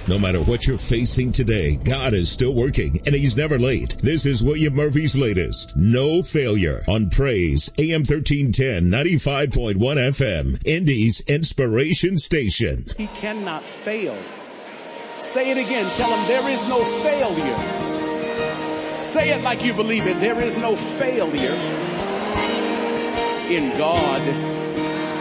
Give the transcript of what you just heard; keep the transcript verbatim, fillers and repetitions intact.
No matter what you're facing today, God is still working, and He's never late. This is William Murphy's latest. No failure on Praise, A M thirteen ten, ninety-five point one F M, Indy's Inspiration Station. He cannot fail. Say it again. Tell him there is no failure. Say it like you believe it. There is no failure in God.